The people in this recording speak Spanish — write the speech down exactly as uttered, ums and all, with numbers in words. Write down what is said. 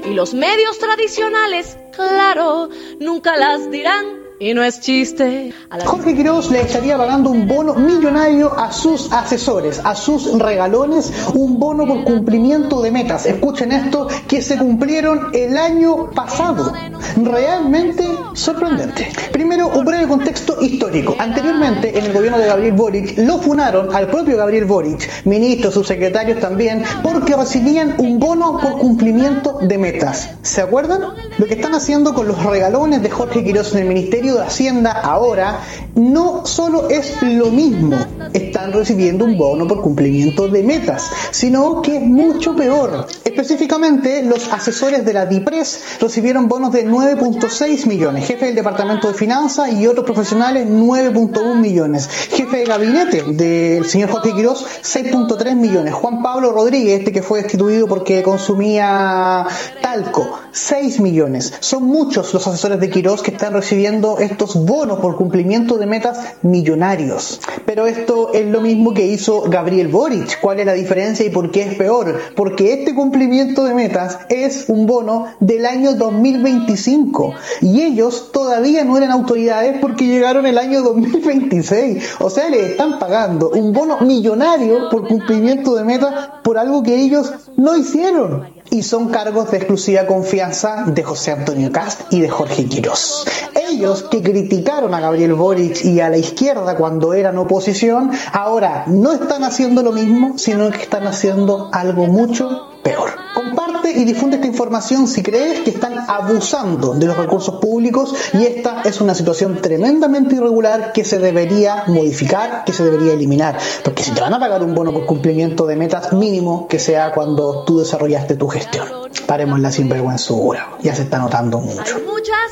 Y los medios tradicionales, claro, nunca las dirán. Y no es chiste. La... Jorge Quiroz le estaría pagando un bono millonario a sus asesores, a sus regalones, un bono por cumplimiento de metas. Escuchen esto, que se cumplieron el año pasado. Realmente sorprendente. Primero, un breve contexto histórico. Anteriormente, en el gobierno de Gabriel Boric, lo funaron al propio Gabriel Boric, ministros, subsecretarios también, porque recibían un bono por cumplimiento de metas. ¿Se acuerdan? Lo que están haciendo con los regalones de Jorge Quiroz en el Ministerio de Hacienda ahora no solo es lo mismo, están recibiendo un bono por cumplimiento de metas, sino que es mucho peor. Específicamente, los asesores de la DIPRES recibieron bonos de nueve punto seis millones, jefe del Departamento de Finanzas y otros profesionales nueve punto uno millones, jefe de gabinete del señor Jorge Quiroz seis punto tres millones, Juan Pablo Rodríguez, este que fue destituido porque consumía talco, seis millones. Son muchos los asesores de Quiroz que están recibiendo estos bonos por cumplimiento de metas millonarios. Pero esto es lo mismo que hizo Gabriel Boric. ¿Cuál es la diferencia y por qué es peor? Porque este cumplimiento de metas es un bono del año dos mil veinticinco y ellos todavía no eran autoridades porque llegaron el año dos mil veintiséis. O sea, le están pagando un bono millonario por cumplimiento de metas por algo que ellos no hicieron. Y son cargos de exclusiva confianza de José Antonio Kast y de Jorge Quiroz. Ellos que criticaron a Gabriel Boric y a la izquierda cuando eran oposición, ahora no están haciendo lo mismo, sino que están haciendo algo mucho peor. Comparte y difunde esta información si crees que están abusando de los recursos públicos y esta es una situación tremendamente irregular que se debería modificar, que se debería eliminar. Porque si te van a pagar un bono por cumplimiento de metas, mínimo que sea cuando tú desarrollaste tu gestión. Paremos la sinvergüenzura, ya se está notando mucho.